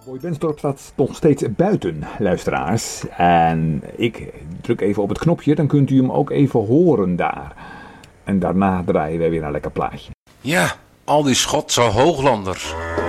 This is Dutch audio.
Boy Benschop staat nog steeds buiten, luisteraars. En ik druk even op het knopje, dan kunt u hem ook even horen daar. En daarna draaien wij weer een lekker plaatje. Ja, al die Schotse hooglanders.